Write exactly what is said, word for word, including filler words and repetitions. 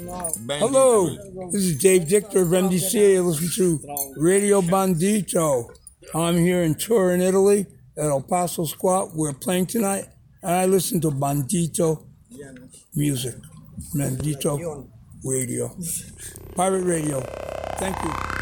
Hello, this is Dave Dictor of M D C A. Listen to Radio Bandito. I'm here in Turin, Italy, at El Paso Squat. We're playing tonight, and I listen to Bandito music. Bandito Radio. Pirate Radio. Thank you.